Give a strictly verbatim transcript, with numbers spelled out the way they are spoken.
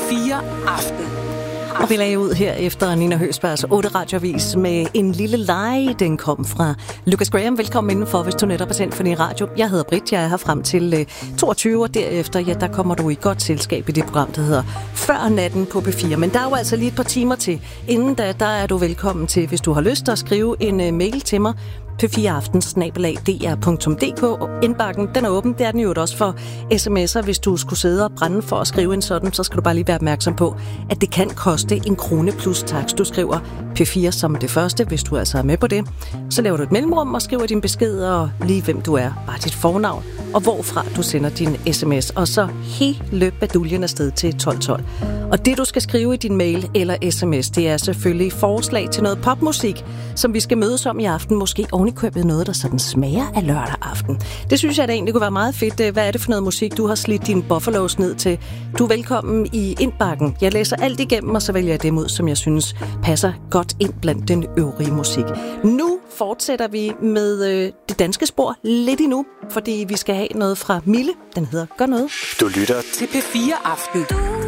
fire Aften. Og vi lagde ud her efter Nina Høgsbergs otte radioavis med en lille leg. Den kom fra Lucas Graham. Velkommen indenfor, hvis du netop er sendt for din radio. Jeg hedder Britt, jeg er her frem til toogtyve, og derefter, ja, der kommer du i godt selskab i det program, der hedder Før natten på P fire. Men der er jo altså lige et par timer til. Inden da, der er du velkommen til, hvis du har lyst at skrive en uh, mail til mig, p fire aften snabel-a d r punktum d k, og indbakken, den er åben. Det er den jo også for sms'er. Hvis du skulle sidde og brænde for at skrive en sådan, så skal du bare lige være opmærksom på, at det kan koste en krone plus takst. Du skriver P fire som det første, hvis du altså er med på det. Så laver du et mellemrum og skriver din besked og lige hvem du er, bare dit fornavn, og hvorfra du sender din sms. Og så hele baduljen afsted til tolv tolv. Og det, du skal skrive i din mail eller sms, det er selvfølgelig forslag til noget popmusik, som vi skal mødes om i aften. Måske ovenikøbet noget, der sådan smager af lørdag aften. Det synes jeg da egentlig kunne være meget fedt. Hvad er det for noget musik, du har slidt dine buffalos ned til? Du er velkommen i indbakken. Jeg læser alt igennem, og så vælger jeg dem ud, som jeg synes passer godt ind blandt den øvrige musik. Nu fortsætter vi med øh, det danske spor lidt endnu, fordi vi skal have noget fra Mille. Den hedder Gør noget. Du lytter til P fire Aften.